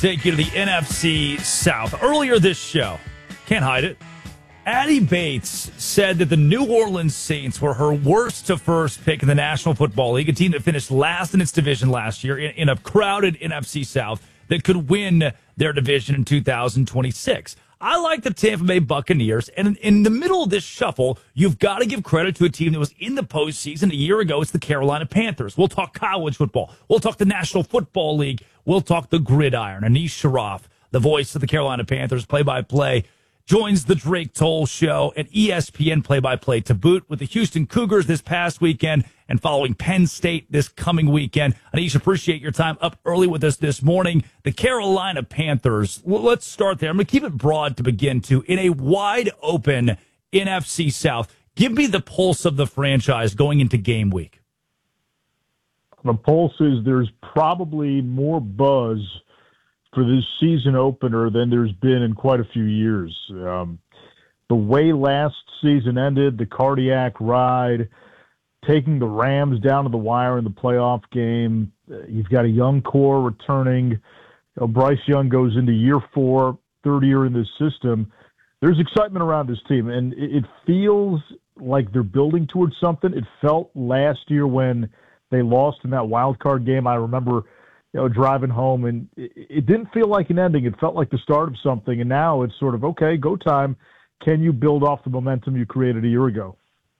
take you to the NFC South. Earlier this show, can't hide it, Addie Bates said that the New Orleans Saints were her worst to first pick in the National Football League, a team that finished last in its division last year in a crowded NFC South that could win their division in 2026. I like the Tampa Bay Buccaneers, and in the middle of this shuffle, you've got to give credit to a team that was in the postseason a year ago. It's the Carolina Panthers. We'll talk college football. We'll talk the National Football League. We'll talk the gridiron. Anish Sharaf, the voice of the Carolina Panthers, play-by-play, joins the Drake Toll Show and ESPN play-by-play to boot with the Houston Cougars this past weekend and following Penn State this coming weekend. Anish, appreciate your time up early with us this morning. The Carolina Panthers, let's start there. I'm going to keep it broad to begin to. In a wide-open NFC South, give me the pulse of the franchise going into game week. The pulse is there's probably more buzz for this season opener than there's been in quite a few years. The way last season ended, the cardiac ride, taking the Rams down to the wire in the playoff game. You've got a young core returning. Bryce Young goes into year 4, third year in this system. There's excitement around this team, and it feels like they're building towards something. It felt last year when they lost in that wild card game. I remember driving home, and it didn't feel like an ending. It felt like the start of something, and now it's sort of, okay, go time. Can you build off the momentum you created a year ago?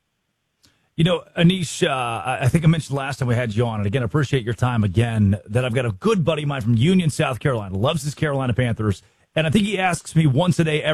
Anish, I think I mentioned last time we had you on, and again, I appreciate your time again, that I've got a good buddy of mine from Union, South Carolina, loves his Carolina Panthers, and I think he asks me once a day